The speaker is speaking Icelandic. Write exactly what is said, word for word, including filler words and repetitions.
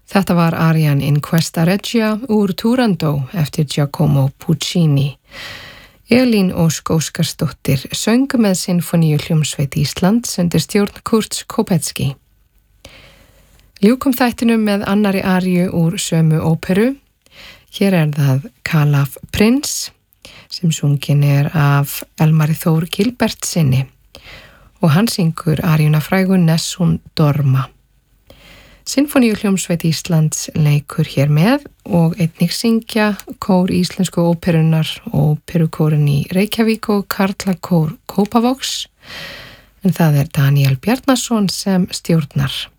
Þetta var Arian in Questa Regia úr Turandot eftir Giacomo Puccini. Elín Ósk Óskarsdóttir söng með Sinfoníu hljómsveit Íslands undir stjórn Kurts Kopetzky. Ljúkum þættinum með annari aríu úr sömu óperu. Hér er það Kalaf Prins sem sungin er af Elmari Þór Gilbertsinni og hann syngur aríuna frægu Nessun Dorma. Sinfoníu hljómsveit Íslands leikur hér með og einnig syngja kór íslensku óperunar og óperukórin í Reykjavík og Karlakór Kópavogs, en það er Daniel Bjarnason sem stjórnar.